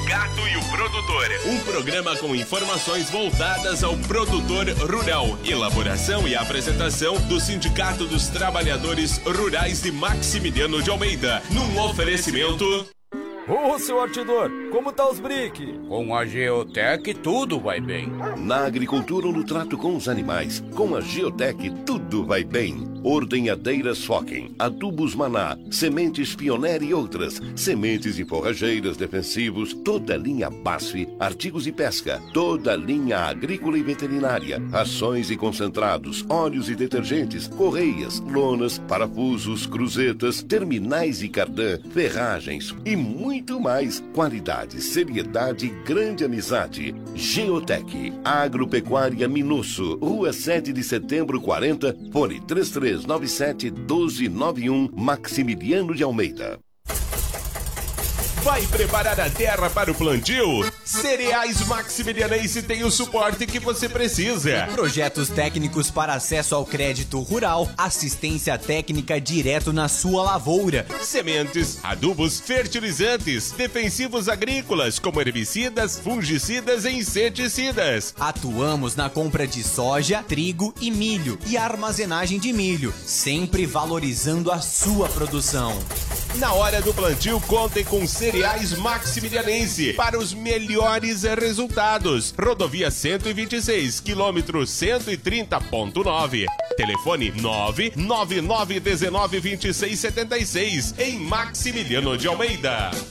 Sindicato e o Produtor. Um programa com informações voltadas ao produtor rural. Elaboração e apresentação do Sindicato dos Trabalhadores Rurais de Maximiliano de Almeida. Num oferecimento... Ô, seu Artidor, como tá os brick? Com a Geotec tudo vai bem. Na agricultura ou no trato com os animais, com a Geotec tudo vai bem. Ordenhadeiras Fokken, adubos Maná, sementes Pioneer e outras, sementes e forrageiras defensivos, toda a linha BASF, artigos de pesca, toda a linha agrícola e veterinária, rações e concentrados, óleos e detergentes, correias, lonas, parafusos, cruzetas, terminais e cardan, ferragens e muito mais. Qualidade, seriedade e grande amizade. Geotec, Agropecuária Minusso, Rua 7 de Setembro 40, fone 3397-1291, Maximiliano de Almeida. Vai preparar a terra para o plantio? Cereais Maximilianense tem o suporte que você precisa. Projetos técnicos para acesso ao crédito rural, assistência técnica direto na sua lavoura. Sementes, adubos, fertilizantes, defensivos agrícolas como herbicidas, fungicidas e inseticidas. Atuamos na compra de soja, trigo e milho e armazenagem de milho, sempre valorizando a sua produção. Na hora do plantio, contem com Cereais Maximilianense para os melhores resultados. Rodovia 126, quilômetro 130.9. Telefone 999192676 em Maximiliano de Almeida.